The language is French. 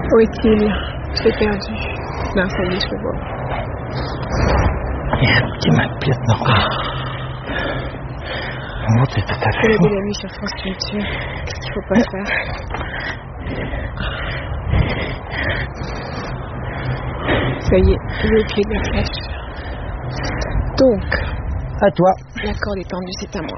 Où est-il? Je l'ai perdu. Non, ça y est, je le vois. Qui m'inquiète, non. Oh, t'es tout à fait C'est la fou. belle amie sur France Culture. Qu'est-ce qu'il faut pas faire? Ça y est, je vais au pied de la flèche. Donc, À toi. la corde est tendue, c'est à moi.